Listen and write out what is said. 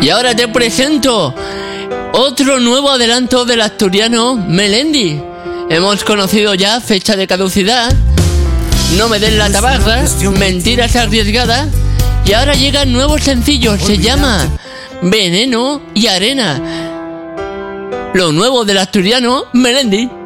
Y ahora te presento otro nuevo adelanto del asturiano Melendi. Hemos conocido ya fecha de caducidad, No me den la tabarra, Mentiras arriesgadas. Y ahora llega el nuevo sencillo, se llama Veneno y Arena. Lo nuevo del asturiano Melendi.